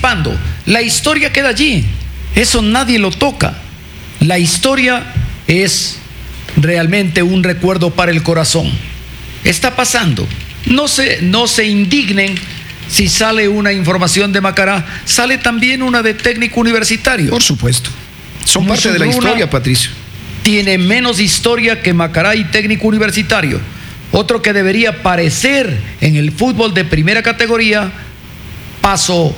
participando. La historia queda allí. Eso nadie lo toca. La historia es realmente un recuerdo para el corazón. Está pasando. No se indignen si sale una información de Macará. Sale también una de Técnico Universitario. Por supuesto. Son parte de la historia, Patricio. Tiene menos historia que Macará y Técnico Universitario. Otro que debería aparecer en el fútbol de primera categoría, pasó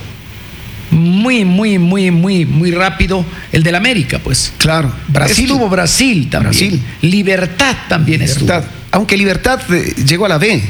muy rápido, el del América, pues. Claro, Brasil. Estuvo Brasil también. Brasil. Libertad también estuvo. Aunque Libertad llegó a la B.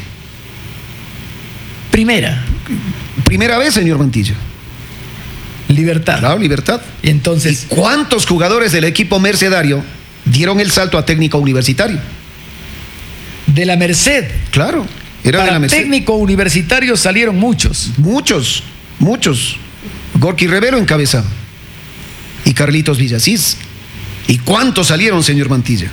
Primera vez, señor Mantilla. Libertad. Claro, Libertad. Y entonces, ¿y cuántos jugadores del equipo mercedario dieron el salto a Técnico Universitario? De la Merced. Claro, era para de la Merced. Técnico Universitario salieron muchos. Muchos. Gorky Rivero encabezado. Y Carlitos Villasís. ¿Y cuántos salieron, señor Mantilla?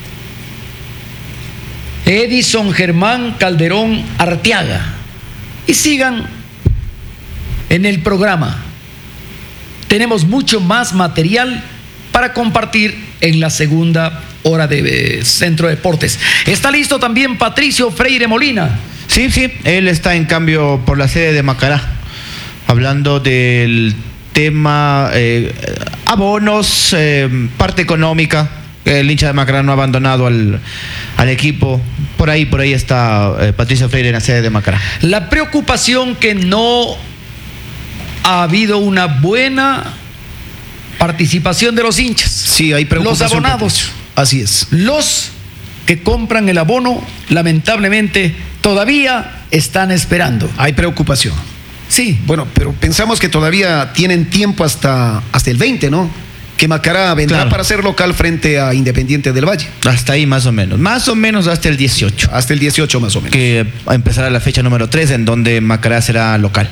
Edison Germán Calderón Arteaga. Y sigan en el programa. Tenemos mucho más material para compartir en la segunda hora de Centro Deportes. Está listo también Patricio Freire Molina. Sí, él está en cambio por la sede de Macará, hablando del tema abonos, parte económica. El hincha de Macará no ha abandonado al equipo. Por ahí está Patricio Freire en la sede de Macará. La preocupación que no ha habido una buena participación de los hinchas. Sí, hay preocupación. Los abonados. Así es. Los que compran el abono, lamentablemente, todavía están esperando. Hay preocupación. Sí. Bueno, pero pensamos que todavía tienen tiempo hasta el 20, ¿no? Que Macará vendrá, claro, para ser local frente a Independiente del Valle. Hasta ahí más o menos hasta el 18. Hasta el 18 más o menos. Que empezará la fecha número 3 en donde Macará será local.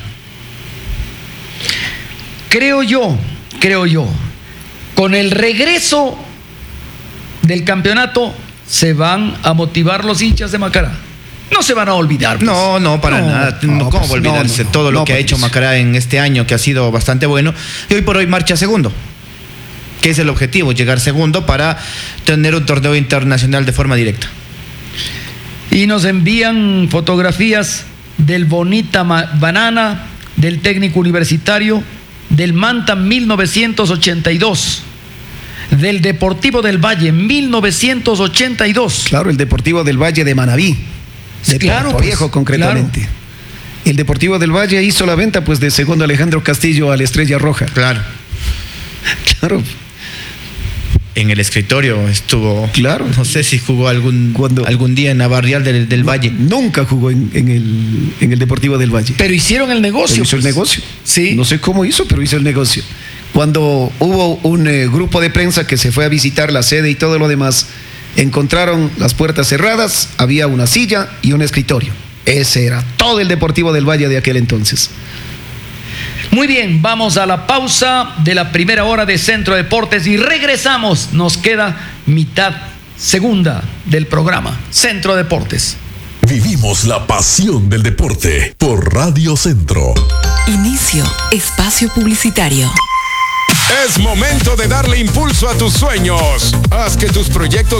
Creo yo, con el regreso del campeonato se van a motivar los hinchas de Macará. No se van a olvidar. Pues. No, para nada. ¿Cómo pues, olvidarse? Todo lo que ha hecho Macará en este año, que ha sido bastante bueno, y hoy por hoy marcha segundo. Que es el objetivo, llegar segundo para tener un torneo internacional de forma directa. Y nos envían fotografías del Bonita Banana, del Técnico Universitario, del Manta 1982, del Deportivo del Valle 1982. Claro, el Deportivo del Valle de Manabí, de Puerto Viejo concretamente. Claro. El Deportivo del Valle hizo la venta pues de segundo Alejandro Castillo a la Estrella Roja. Claro. En el escritorio estuvo. Claro. No sé si jugó algún día en la barrial del Valle. Nunca jugó en el Deportivo del Valle. Pero hicieron el negocio. Pero hizo el negocio. Sí. No sé cómo hizo, pero hizo el negocio. Cuando hubo un grupo de prensa que se fue a visitar la sede y todo lo demás, encontraron las puertas cerradas, había una silla y un escritorio. Ese era todo el Deportivo del Valle de aquel entonces. Muy bien, vamos a la pausa de la primera hora de Centro Deportes y regresamos. Nos queda mitad segunda del programa Centro Deportes. Vivimos la pasión del deporte por Radio Centro. Inicio espacio publicitario. Es momento de darle impulso a tus sueños. Haz que tus proyectos